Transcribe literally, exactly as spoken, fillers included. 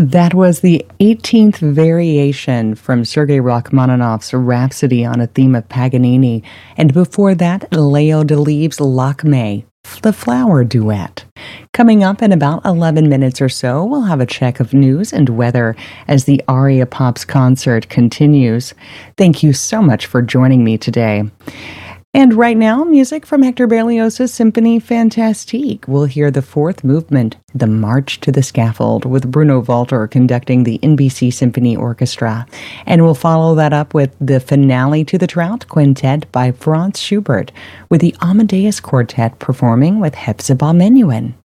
That was the eighteenth variation from Sergei Rachmaninoff's Rhapsody on a Theme of Paganini, and before that, Leo Delibes' Lakme, the Flower Duet. Coming up in about eleven minutes or so, we'll have a check of news and weather as the Aria Pops concert continues. Thank you so much for joining me today. And right now, music from Hector Berlioz's Symphony Fantastique. We'll hear the fourth movement, The March to the Scaffold, with Bruno Walter conducting the N B C Symphony Orchestra. And we'll follow that up with the finale to the Trout Quintet by Franz Schubert, with the Amadeus Quartet performing with Hepzibah Menuhin.